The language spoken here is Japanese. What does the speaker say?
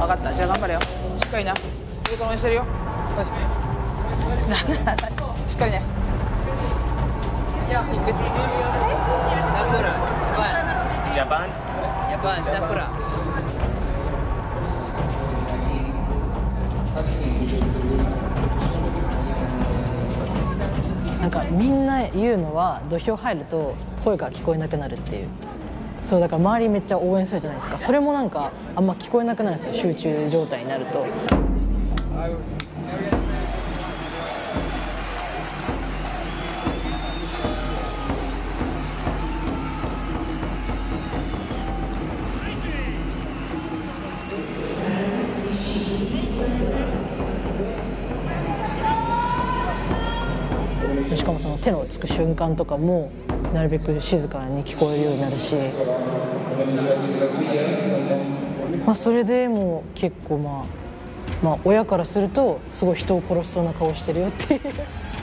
分かった。じゃあ頑張れよ。しっかりな。上から応援してるよ。よし。しっかりね。行く。 Sakura, Japan. Japan, Sakura. なんかみんな言うのは土俵入ると声が聞こえなくなるっていう。そうだから周りめっちゃ応援するじゃないですか。それもなんかあんま聞こえなくなるんですよ、集中状態になると。しかもその手のつく瞬間とかもなるべく静かに聞こえるようになるし、それでもう結構まあ親からするとすごい人を殺しそうな顔してるよっていう